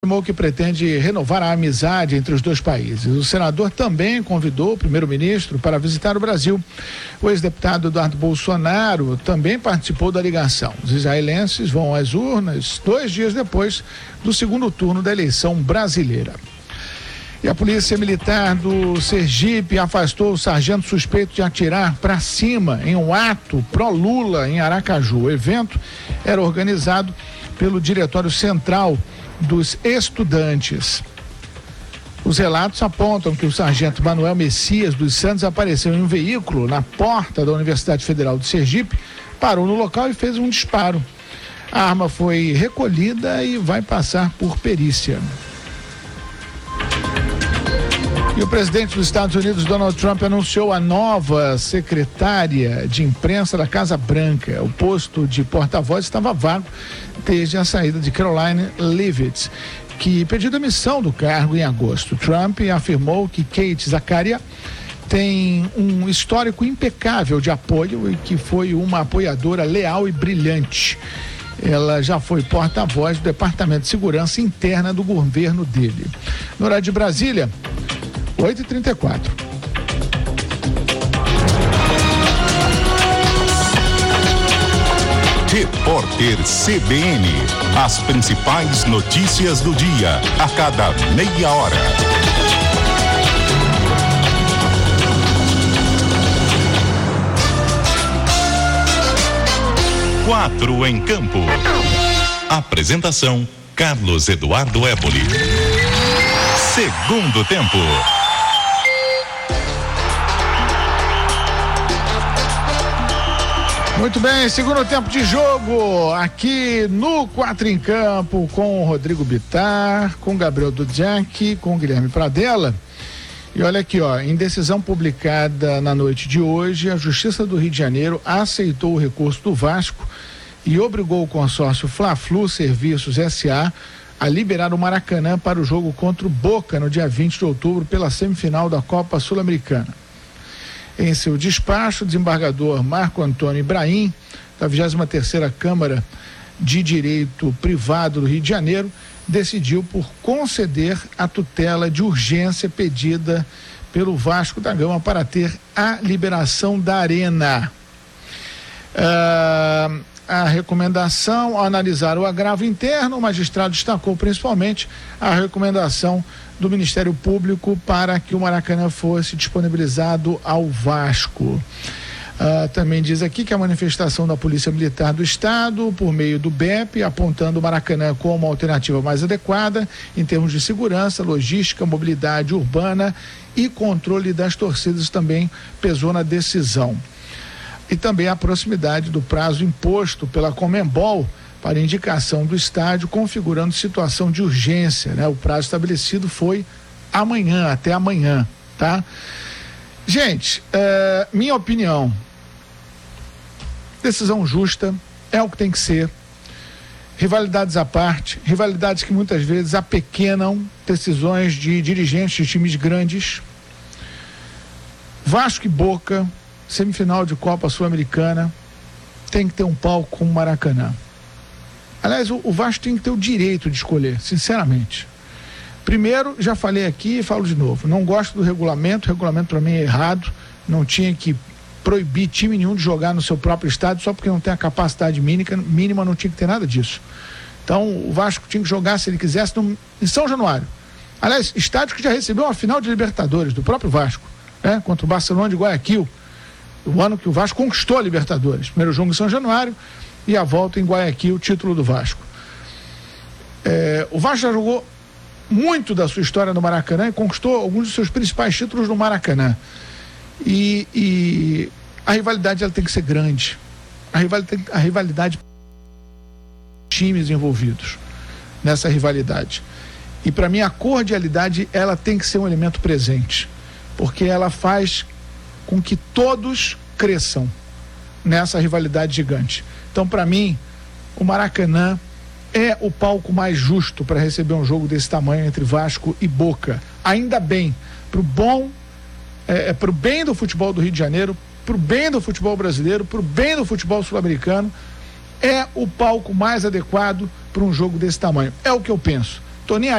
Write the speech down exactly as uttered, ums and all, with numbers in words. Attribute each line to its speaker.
Speaker 1: afirmou que pretende renovar a amizade entre os dois países. O senador também convidou o primeiro-ministro para visitar o Brasil. O ex-deputado Eduardo Bolsonaro também participou da ligação. Os israelenses vão às urnas dois dias depois do segundo turno da eleição brasileira. E a polícia militar do Sergipe afastou o sargento suspeito de atirar para cima em um ato pró-Lula em Aracaju. O evento era organizado pelo Diretório Central dos Estudantes. Os relatos apontam que o sargento Manuel Messias dos Santos apareceu em um veículo na porta da Universidade Federal de Sergipe, parou no local e fez um disparo. A arma foi recolhida e vai passar por perícia. E o presidente dos Estados Unidos, Donald Trump, anunciou a nova secretária de imprensa da Casa Branca. O posto de porta-voz estava vago desde a saída de Caroline Leavitt, que pediu demissão do cargo em agosto. Trump afirmou que Kate Zakaria tem um histórico impecável de apoio e que foi uma apoiadora leal e brilhante. Ela já foi porta-voz do Departamento de Segurança Interna do governo dele. No horário de Brasília, oito e trinta e quatro.
Speaker 2: Repórter C B N. As principais notícias do dia, a cada meia hora. Quatro em campo. Apresentação: Carlos Eduardo Éboli. Segundo tempo.
Speaker 1: Muito bem, segundo tempo de jogo aqui no Quatro em Campo com o Rodrigo Bittar, com o Gabriel Dudiak, com o Guilherme Pradella. E olha aqui, ó, em decisão publicada na noite de hoje, a Justiça do Rio de Janeiro aceitou o recurso do Vasco e obrigou o consórcio Fla-Flu Serviços S A a liberar o Maracanã para o jogo contra o Boca no dia vinte de outubro pela semifinal da Copa Sul-Americana. Em seu despacho, o desembargador Marco Antônio Ibrahim, da vigésima terceira Câmara de Direito Privado do Rio de Janeiro, decidiu por conceder a tutela de urgência pedida pelo Vasco da Gama para ter a liberação da Arena. Ah, a recomendação, ao analisar o agravo interno, o magistrado destacou principalmente a recomendação do Ministério Público para que o Maracanã fosse disponibilizado ao Vasco. Uh, também diz aqui que a manifestação da Polícia Militar do Estado, por meio do B E P, apontando o Maracanã como a alternativa mais adequada em termos de segurança, logística, mobilidade urbana e controle das torcidas, também pesou na decisão. E também a proximidade do prazo imposto pela Conmebol para indicação do estádio, configurando situação de urgência, né? O prazo estabelecido foi amanhã, até amanhã, tá? Gente, é, minha opinião, decisão justa, é o que tem que ser. Rivalidades à parte, rivalidades que muitas vezes apequenam decisões de dirigentes de times grandes. Vasco e Boca, semifinal de Copa Sul-Americana, tem que ter um palco como Maracanã. Aliás, o, o Vasco tem que ter o direito de escolher, sinceramente. Primeiro, já falei aqui e falo de novo, não gosto do regulamento, o regulamento para mim é errado, não tinha que proibir time nenhum de jogar no seu próprio estádio só porque não tem a capacidade mínima, mínima não tinha que ter nada disso. Então, o Vasco tinha que jogar, se ele quisesse, no, em São Januário. Aliás, estádio que já recebeu uma final de Libertadores, do próprio Vasco, né? Contra o Barcelona de Guayaquil, o ano que o Vasco conquistou a Libertadores. Primeiro jogo em São Januário e a volta em Guayaquil, o título do Vasco. É, o Vasco já jogou muito da sua história no Maracanã e conquistou alguns dos seus principais títulos no Maracanã. E, e a rivalidade ela tem que ser grande. A rivalidade, a rivalidade times envolvidos nessa rivalidade. E para mim a cordialidade ela tem que ser um elemento presente, porque ela faz com que todos cresçam nessa rivalidade gigante. Então, para mim, o Maracanã é o palco mais justo para receber um jogo desse tamanho entre Vasco e Boca. Ainda bem, para o bom, é, para o bem do futebol do Rio de Janeiro, para o bem do futebol brasileiro, para o bem do futebol sul-americano, é o palco mais adequado para um jogo desse tamanho. É o que eu penso. Tô nem aí.